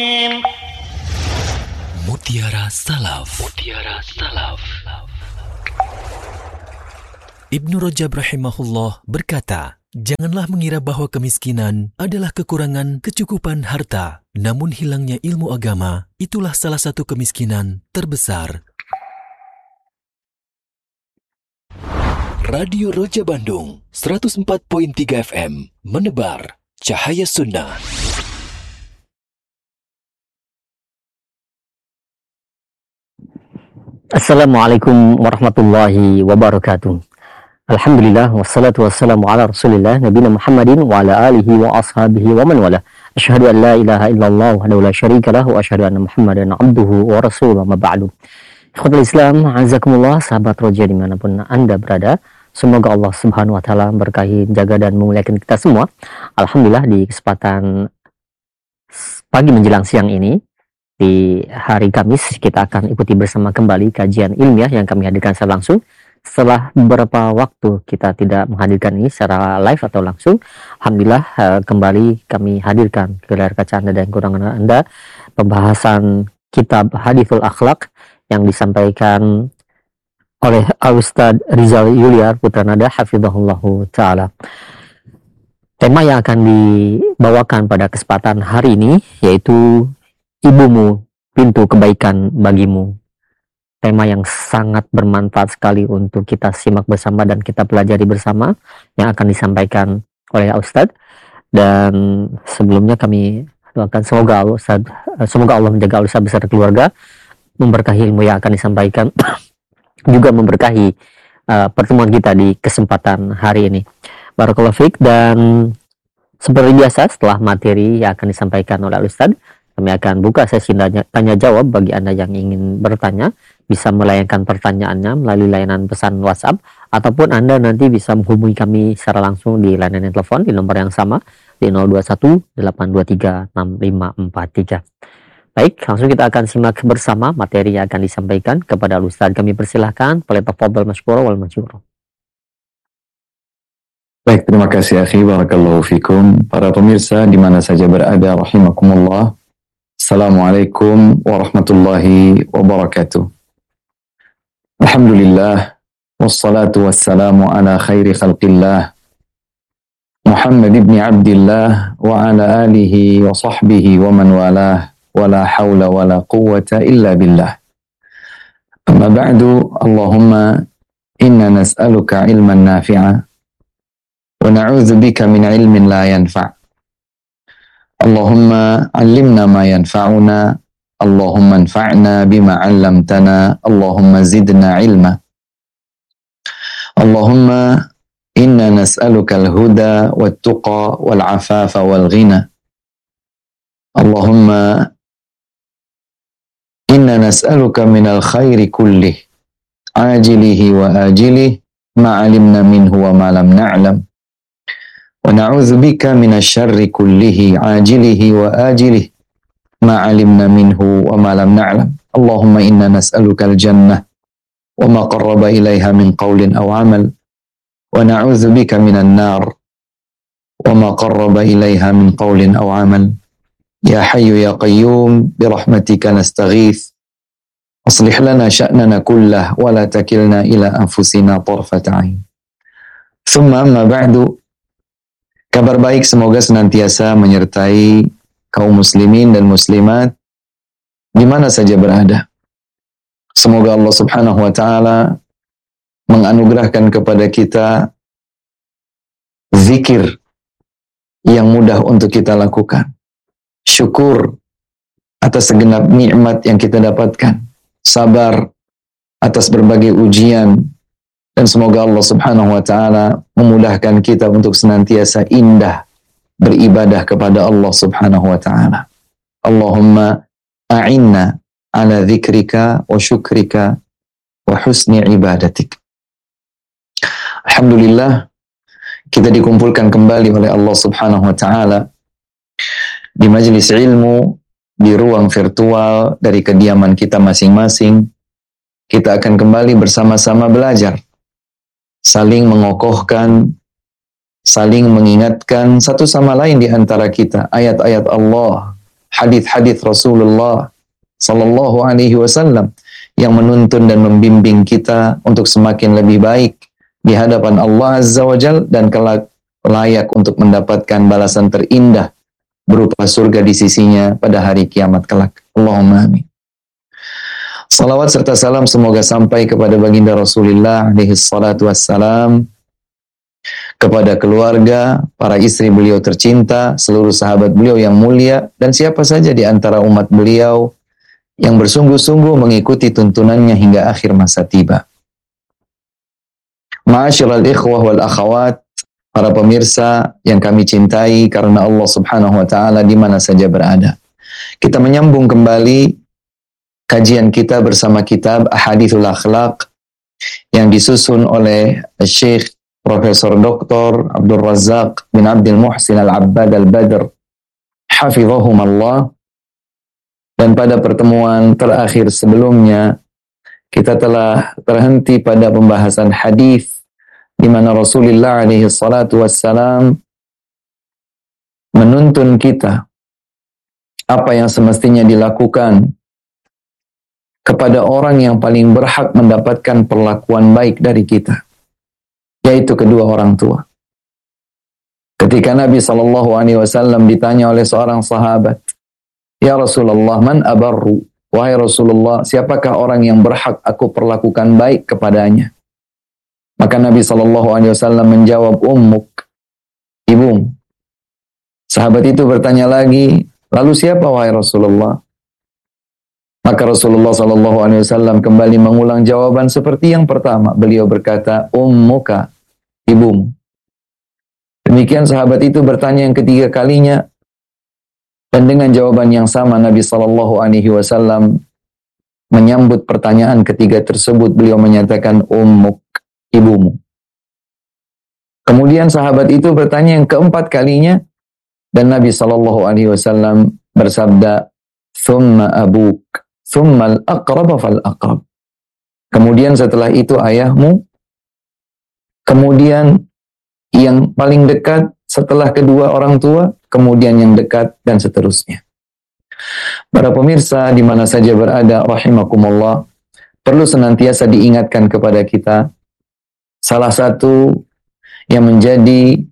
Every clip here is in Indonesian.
Mutiara Salaf. Ibnu Rajab rahimahullah berkata, janganlah mengira bahwa kemiskinan adalah kekurangan kecukupan harta, namun hilangnya ilmu agama itulah salah satu kemiskinan terbesar. Radio Roja Bandung 104.3 FM menebar cahaya sunnah. Assalamualaikum warahmatullahi wabarakatuh. Alhamdulillah wassalatu wassalamu ala Rasulillah nabiyina Muhammadin wa ala alihi wa ashabihi wa man wala. Asyhadu an la ilaha illallah wahdahu la syarika lah wa asyhadu anna Muhammadan abduhu wa rasuluhu ma ba'du. Ikhwatul Islam, azakumullah, sahabat Roja dimanapun Anda berada. Semoga Allah Subhanahu wa taala berkahi, jaga dan memuliakan kita semua. Alhamdulillah di kesempatan pagi menjelang siang ini, di hari Kamis, kita akan ikuti bersama kembali kajian ilmiah yang kami hadirkan secara langsung. Setelah beberapa waktu kita tidak menghadirkan ini secara live atau langsung, alhamdulillah kembali kami hadirkan ke layar kaca Anda dan kurangan Anda pembahasan kitab Hadithul Akhlaq yang disampaikan oleh Al-Ustadz Rizal Yuliar Putra Nada hafizahullahu ta'ala. Tema yang akan dibawakan pada kesempatan hari ini yaitu Ibumu, pintu kebaikan bagimu. Tema yang sangat bermanfaat sekali untuk kita simak bersama dan kita pelajari bersama yang akan disampaikan oleh Ustadz. Dan sebelumnya kami doakan semoga Allah menjaga Ustadz beserta keluarga, memberkahi ilmu yang akan disampaikan, juga memberkahi pertemuan kita di kesempatan hari ini. Barakallahu fiik. Dan seperti biasa setelah materi yang akan disampaikan oleh Ustadz, kami akan buka sesi tanya jawab bagi Anda yang ingin bertanya. Bisa melayangkan pertanyaannya melalui layanan pesan WhatsApp, ataupun Anda nanti bisa menghubungi kami secara langsung di layanan telepon di nomor yang sama di 021 823 6543. Baik, langsung kita akan simak bersama materi yang akan disampaikan kepada Ustaz. Kami persilahkan, falyatafadhal masykura wal majura. Baik, terima kasih akhi, barakallahu fikum. Para pemirsa di mana saja berada, rahimakumullah. Assalamualaikum warahmatullahi wabarakatuh. Alhamdulillah, wassalatu wassalamu ala khairi khalqillah, Muhammad ibn Abdillah wa ala alihi wa sahbihi wa man walah, wa la hawla wa la quwwata illa billah. Amma ba'du, Allahumma inna nas'aluka ilman nafi'a wa na'udzu bika min ilmin la yanfa'. Allahumma 'allimna ma yanfa'una, Allahumma anfa'na bima 'allamtana, Allahumma zidna ilma. Allahumma inna nas'aluka al-huda wat-tuqa wal-'afafa wal-ghina. Allahumma inna nas'aluka minal khairi kullih, ajilihi wa ajilih, ma 'alimna minhu wa ma lam na'lam. Wa na'udzu bika minasyarri kullihi ajilihi wa ajilihi ma 'alimna minhu wa ma lam na'lam. Allahumma inna nas'aluka al-jannah wa ma qarraba ilaiha min qawlin aw 'amal, wa na'udzu bika minan nar wa ma qarraba ilaiha min qawlin aw 'amal. Ya hayyu ya qayyum bi rahmatika nastaghits, aslih lana sya'nana kullah wa la takilna ila anfusina tarfata 'ain. Tsumma amma ba'du. Kabar baik semoga senantiasa menyertai kaum muslimin dan muslimat di mana saja berada. Semoga Allah Subhanahu wa taala menganugerahkan kepada kita zikir yang mudah untuk kita lakukan. Syukur atas segenap nikmat yang kita dapatkan. Sabar atas berbagai ujian. Dan semoga Allah Subhanahu wa taala memudahkan kita untuk senantiasa indah beribadah kepada Allah Subhanahu wa taala. Allahumma a'inna ala dzikrika wa syukrika wa husni ibadatik. Alhamdulillah, kita dikumpulkan kembali oleh Allah Subhanahu wa taala di majelis ilmu, di ruang virtual dari kediaman kita masing-masing. Kita akan kembali bersama-sama belajar, saling mengokohkan, saling mengingatkan satu sama lain di antara kita ayat-ayat Allah hadis-hadis Rasulullah sallallahu alaihi wasallam yang menuntun dan membimbing kita untuk semakin lebih baik di hadapan Allah Azza wa Jalla dan kelak layak untuk mendapatkan balasan terindah berupa surga di sisinya pada hari kiamat kelak. Allahumma amin. Salawat serta salam semoga sampai kepada baginda Rasulullah alaihi salatu wassalam, kepada keluarga, para istri beliau tercinta, seluruh sahabat beliau yang mulia, dan siapa saja di antara umat beliau yang bersungguh-sungguh mengikuti tuntunannya hingga akhir masa tiba. Ma'asyiral ikhwah wal akhawat, para pemirsa yang kami cintai karena Allah Subhanahu wa taala di mana saja berada. Kita menyambung kembali kajian kita bersama kitab Ahadithul Akhlaq yang disusun oleh Syekh Profesor Dr. Abdul Razak bin Abdul Muhsin Al-Abbad Al-Badr Hafizahumallah. Dan pada pertemuan terakhir sebelumnya kita telah terhenti pada pembahasan hadis di mana Rasulullah alaihi salatu wassalam menuntun kita apa yang semestinya dilakukan kepada orang yang paling berhak mendapatkan perlakuan baik dari kita, yaitu kedua orang tua. Ketika Nabi SAW ditanya oleh seorang sahabat, "Ya Rasulullah, man abarru?" Wahai Rasulullah, siapakah orang yang berhak aku perlakukan baik kepadanya? Maka Nabi SAW menjawab, ummuk, ibumu. Sahabat itu bertanya lagi, lalu siapa wahai Rasulullah? Maka Rasulullah SAW kembali mengulang jawaban seperti yang pertama. Beliau berkata, ummuka, ibumu. Demikian sahabat itu bertanya yang ketiga kalinya, dan dengan jawaban yang sama Nabi SAW menyambut pertanyaan ketiga tersebut. Beliau menyatakan, ummuk, ibumu. Kemudian sahabat itu bertanya yang keempat kalinya, dan Nabi SAW bersabda, thumma abuk, thumma al-aqrab fal-aqrab. Kemudian setelah itu ayahmu, kemudian yang paling dekat setelah kedua orang tua, kemudian yang dekat, dan seterusnya. Para pemirsa di mana saja berada, rahimakumullah, perlu senantiasa diingatkan kepada kita, salah satu yang menjadi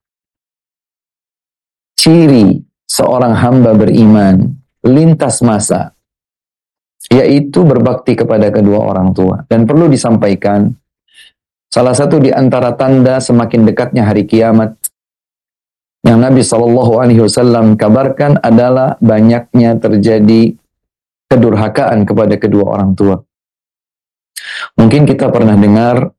ciri seorang hamba beriman lintas masa, yaitu berbakti kepada kedua orang tua. Dan perlu disampaikan, salah satu di antara tanda semakin dekatnya hari kiamat yang Nabi SAW kabarkan adalah banyaknya terjadi kedurhakaan kepada kedua orang tua. Mungkin kita pernah dengar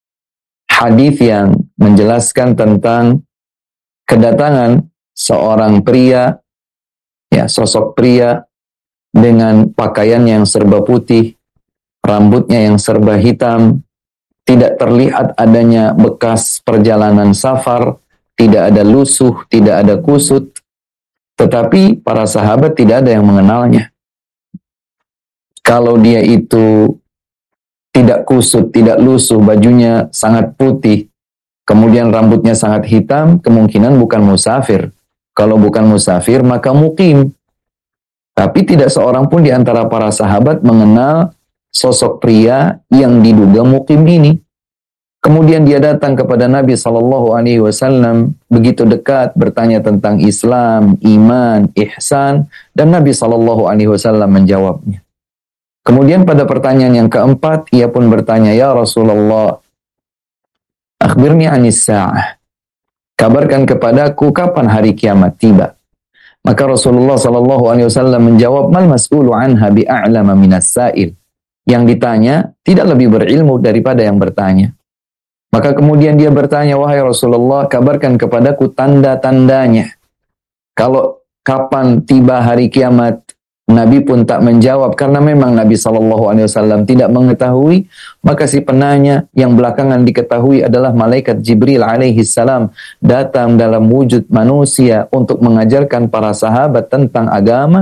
hadis yang menjelaskan tentang kedatangan seorang pria, ya, sosok pria dengan pakaian yang serba putih, rambutnya yang serba hitam, tidak terlihat adanya bekas perjalanan safar, tidak ada lusuh, tidak ada kusut, tetapi para sahabat tidak ada yang mengenalnya. Kalau dia itu tidak kusut, tidak lusuh, bajunya sangat putih, kemudian rambutnya sangat hitam, kemungkinan bukan musafir. Kalau bukan musafir, maka mukim. Tapi tidak seorang pun di antara para sahabat mengenal sosok pria yang diduga mukim ini. Kemudian dia datang kepada Nabi SAW begitu dekat, bertanya tentang Islam, iman, ihsan, dan Nabi SAW menjawabnya. Kemudian pada pertanyaan yang keempat, ia pun bertanya, ya Rasulullah, akhbirni anis sa'ah. Kabarkan kepadaku kapan hari kiamat tiba. Maka Rasulullah SAW menjawab, mal mas'ulu anha bi'a'lama minas sa'il. Yang ditanya tidak lebih berilmu daripada yang bertanya. Maka kemudian dia bertanya, wahai Rasulullah, kabarkan kepadaku tanda-tandanya. Kalau kapan tiba hari kiamat, Nabi pun tak menjawab, karena memang Nabi SAW tidak mengetahui. Maka si penanya yang belakangan diketahui adalah malaikat Jibril alaihi salam, datang dalam wujud manusia untuk mengajarkan para sahabat tentang agama.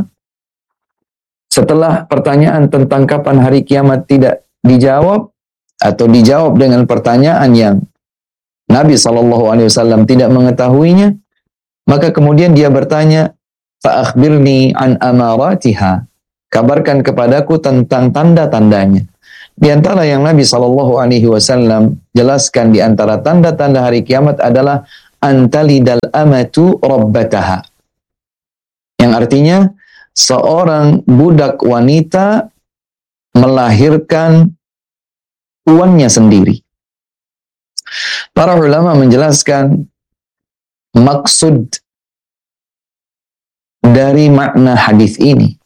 Setelah pertanyaan tentang kapan hari kiamat tidak dijawab, atau dijawab dengan pertanyaan yang Nabi SAW tidak mengetahuinya, maka kemudian dia bertanya, fa akhbirni an amaratiha. Kabarkan kepadaku tentang tanda-tandanya. Di antara yang Nabi SAW jelaskan di antara tanda-tanda hari kiamat adalah antalidal amatu rabbataha. Yang artinya seorang budak wanita melahirkan tuannya sendiri. Para ulama menjelaskan maksud dari makna hadis ini.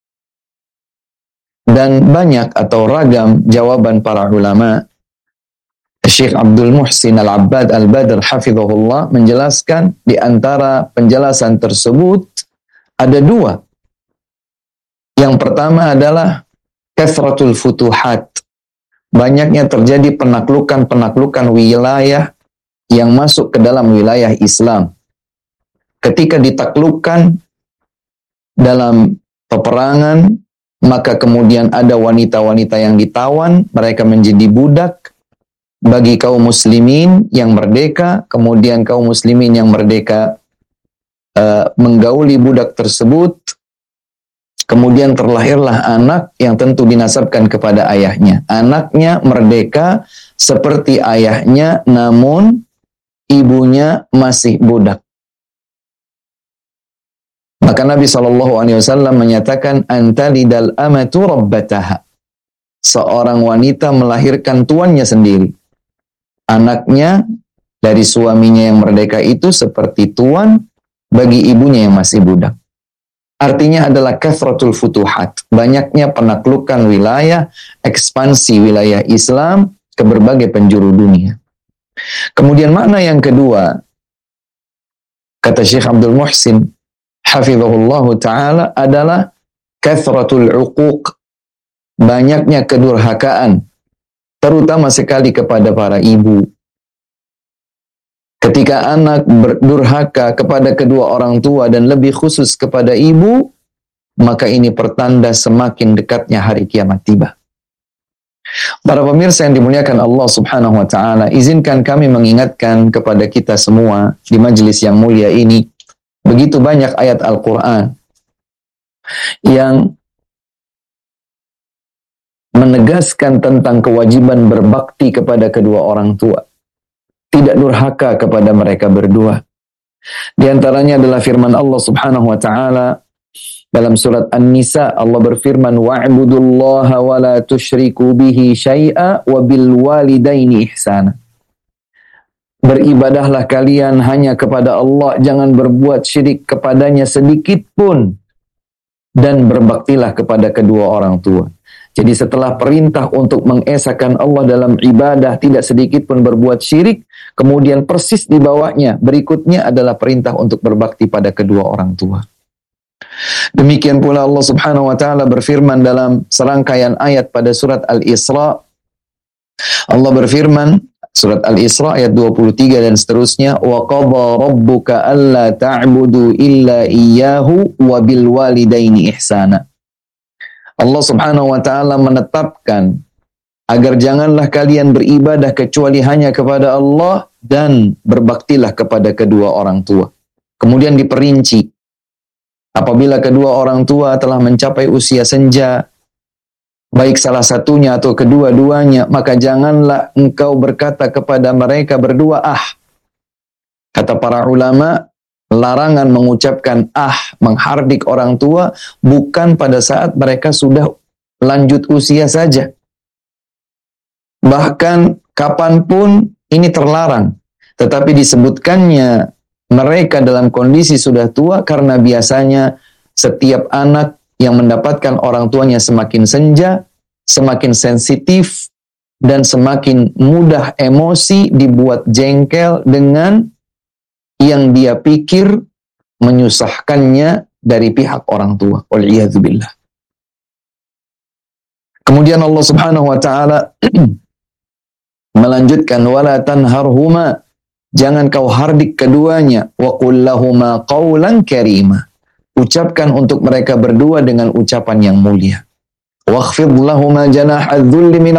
Dan banyak atau ragam jawaban para ulama. Syekh Abdul Muhsin Al-Abbad Al-Badr hafizahullah menjelaskan di antara penjelasan tersebut ada dua. Yang pertama adalah kathratul futuhat. Banyaknya terjadi penaklukan-penaklukan wilayah yang masuk ke dalam wilayah Islam. Ketika ditaklukkan dalam peperangan, maka kemudian ada wanita-wanita yang ditawan, mereka menjadi budak bagi kaum muslimin yang merdeka, kemudian kaum muslimin yang merdeka menggauli budak tersebut, kemudian terlahirlah anak yang tentu dinasabkan kepada ayahnya. Anaknya merdeka seperti ayahnya, namun ibunya masih budak. Maka Nabi SAW menyatakan antalidal amatu rabbataha. Seorang wanita melahirkan tuannya sendiri. Anaknya dari suaminya yang merdeka itu seperti tuan bagi ibunya yang masih budak. Artinya adalah kathratul futuhat. Banyaknya penaklukan wilayah, ekspansi wilayah Islam ke berbagai penjuru dunia. Kemudian makna yang kedua, kata Syekh Abdul Muhsin hafizahullahu ta'ala adalah kathratul uquq. Banyaknya kedurhakaan, terutama sekali kepada para ibu. Ketika anak berdurhaka kepada kedua orang tua dan lebih khusus kepada ibu, maka ini pertanda semakin dekatnya hari kiamat tiba. Para pemirsa yang dimuliakan Allah Subhanahu wa ta'ala, izinkan kami mengingatkan kepada kita semua di majelis yang mulia ini, begitu banyak ayat Al-Quran yang menegaskan tentang kewajiban berbakti kepada kedua orang tua. Tidak durhaka kepada mereka berdua. Di antaranya adalah firman Allah Subhanahu wa ta'ala dalam surat An-Nisa. Allah berfirman, wa'budullaha wa la tusyriku bihi syai'a wa bil walidaini ihsana. Beribadahlah kalian hanya kepada Allah, jangan berbuat syirik kepadanya sedikit pun, dan berbaktilah kepada kedua orang tua. Jadi setelah perintah untuk mengesahkan Allah dalam ibadah, tidak sedikit pun berbuat syirik, kemudian persis di bawahnya, berikutnya adalah perintah untuk berbakti pada kedua orang tua. Demikian pula Allah Subhanahu wa ta'ala berfirman dalam serangkaian ayat pada surat Al-Isra. Allah berfirman, surat Al-Isra ayat 23 dan seterusnya, wa qadha rabbuka alla ta'budu illa iyyahu wa bil walidaini ihsana. Allah Subhanahu wa ta'ala menetapkan agar janganlah kalian beribadah kecuali hanya kepada Allah dan berbaktilah kepada kedua orang tua. Kemudian diperinci, apabila kedua orang tua telah mencapai usia senja, baik salah satunya atau kedua-duanya, maka janganlah engkau berkata kepada mereka berdua, ah. Kata para ulama, larangan mengucapkan menghardik orang tua bukan pada saat mereka sudah lanjut usia saja. Bahkan kapanpun ini terlarang. Tetapi disebutkannya mereka dalam kondisi sudah tua karena biasanya setiap anak yang mendapatkan orang tuanya semakin senja, semakin sensitif, dan semakin mudah emosi, dibuat jengkel dengan yang dia pikir menyusahkannya dari pihak orang tua. Wal'iyadzubillah. Kemudian Allah Subhanahu wa ta'ala melanjutkan, wala tanharhuma, jangan kau hardik keduanya, wa qul lahuma qawlan karima, ucapkan untuk mereka berdua dengan ucapan yang mulia. Wakhfid lahuma janaha dzulli